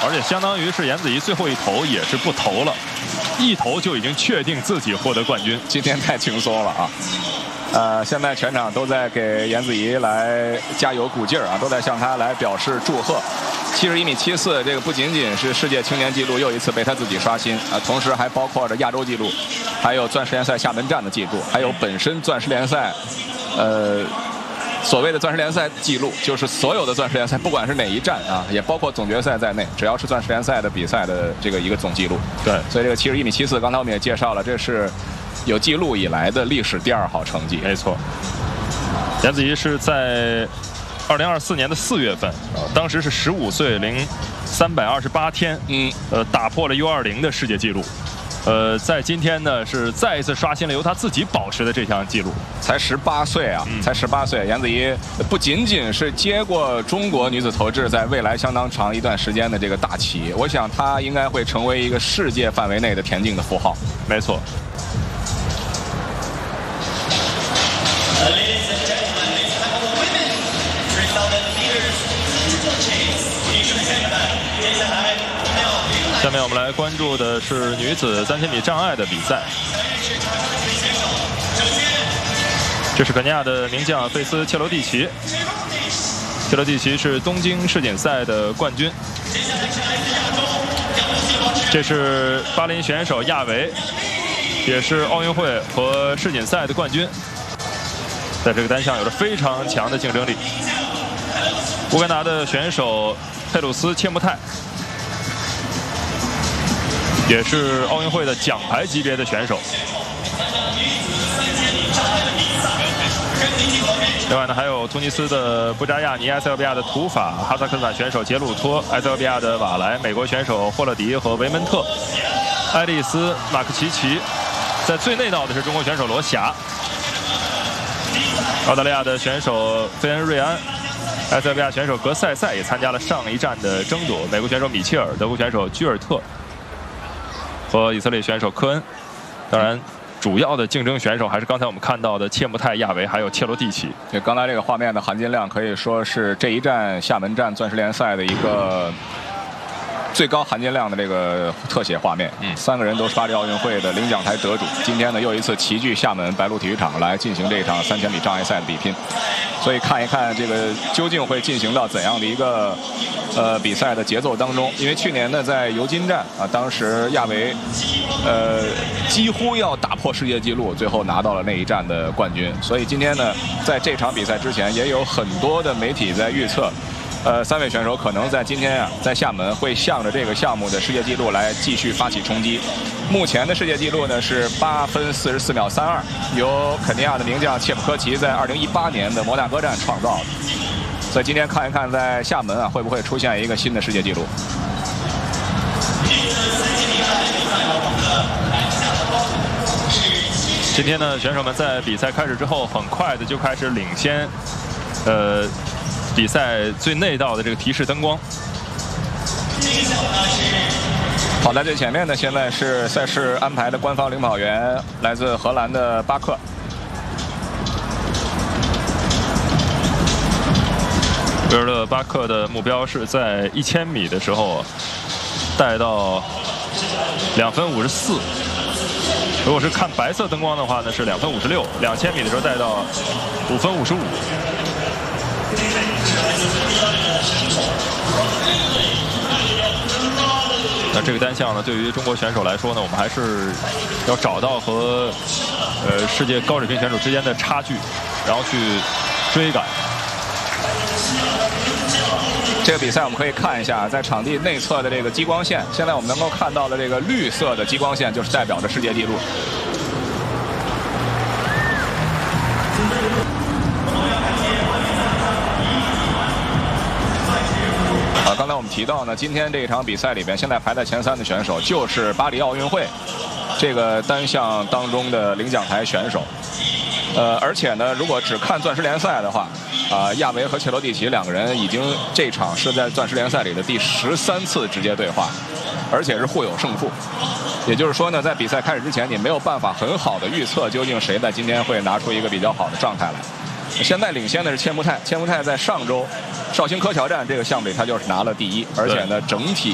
而且相当于是颜子怡最后一投也是不投了，一投就已经确定自己获得冠军。 今天太轻松了啊！现在全场都在给颜子怡来加油鼓劲儿啊，都在向她来表示祝贺。71.74米，这个不仅仅是世界青年纪录又一次被她自己刷新啊，同时还包括着亚洲纪录，还有钻石联赛厦门站的记录，还有本身钻石联赛，所谓的钻石联赛记录，就是所有的钻石联赛，不管是哪一站啊，也包括总决赛在内，只要是钻石联赛的比赛的这个一个总记录。 对， 所以这个71.74米，刚才我们也介绍了，这是有记录以来的历史第2好成绩。 没错，颜子怡是在2024年的4月份，当时是15岁零328天，打破了 U20 的世界纪录。在今天呢，是再一次刷新了由他自己保持的这项纪录。 才18岁啊，才18岁，颜子怡不仅仅是接过中国女子投掷在未来相当长一段时间的这个大旗，我想她应该会成为一个世界范围内的田径的符号。 没错。下面我们来关注的是女子3000米障碍的比赛。这是肯尼亚的名将费斯切罗蒂奇，切罗蒂奇是东京世锦赛的冠军。这是巴林选手亚维，也是奥运会和世锦赛的冠军，在这个单项有着非常强的竞争力。乌干达的选手佩鲁斯切穆泰，也是奥运会的奖牌级别的选手。另外呢，还有突尼斯的布扎亚尼、埃塞俄比亚的图法、哈萨克斯坦选手杰鲁托、埃塞俄比亚的瓦莱、美国选手霍勒迪和维门特、爱丽丝、马克奇奇。在最内道的是中国选手罗霞，澳大利亚的选手费恩瑞安。埃塞俄比亚选手格塞塞也参加了上一站的争夺，美国选手米切尔、德国选手居尔特和以色列选手科恩。当然，主要的竞争选手还是刚才我们看到的切穆泰、亚维还有切罗蒂奇。 对，刚才这个画面的含金量可以说是这一站厦门站钻石联赛的一个最高含金量的这个特写画面。3个人都是巴黎奥运会的领奖台得主，今天呢又一次齐聚厦门白鹿体育场来进行这一场3000米障碍赛的比拼。所以看一看这个究竟会进行到怎样的一个比赛的节奏当中。因为去年呢在尤金站啊，当时亚维几乎要打破世界纪录，最后拿到了那一站的冠军。所以今天呢在这场比赛之前，也有很多的媒体在预测3位选手可能在今天啊，在厦门会向着这个项目的世界纪录来继续发起冲击。目前的世界纪录呢是8分44秒32，由肯尼亚的名将切普科奇在2018年的摩纳哥站创造的。所以今天看一看在厦门啊会不会出现一个新的世界纪录。 今天呢，选手们在比赛开始之后，很快的就开始领先，比赛最内道的这个提示灯光。 跑在最前面的现在是赛事安排的官方领跑员，来自荷兰的巴克。维尔勒巴克的目标是在1000米的时候带到2分54。如果是看白色灯光的话呢，是2分56；2000米的时候带到5分55。那这个单项呢，对于中国选手来说呢，我们还是要找到和世界高水平选手之间的差距，然后去追赶。这个比赛我们可以看一下，在场地内侧的这个激光线，现在我们能够看到的这个绿色的激光线，就是代表着世界纪录。刚才我们提到呢，今天这一场比赛里边，现在排在前3的选手就是巴黎奥运会这个单项当中的领奖台选手。而且呢，如果只看钻石联赛的话，亚维和切罗蒂奇2个人已经这场是在钻石联赛里的第13次直接对话，而且是互有胜负。也就是说呢，在比赛开始之前，你没有办法很好的预测究竟谁在今天会拿出一个比较好的状态来。现在领先的是切穆泰，切穆泰在上周绍兴柯桥站这个项目里他就是拿了第1，而且呢整体